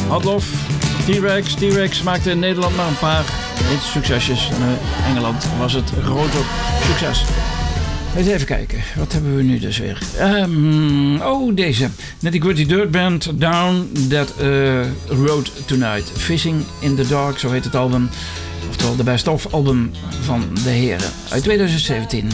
Hadlof, T-Rex. T-Rex maakte in Nederland maar een paar succesjes. In Engeland was het groter succes. Eens even kijken, wat hebben we nu dus weer? Deze. Nitty Gritty Dirt Band, Down That Road Tonight. Fishing in the Dark, zo heet het album. Oftewel de best of album van de heren uit 2017.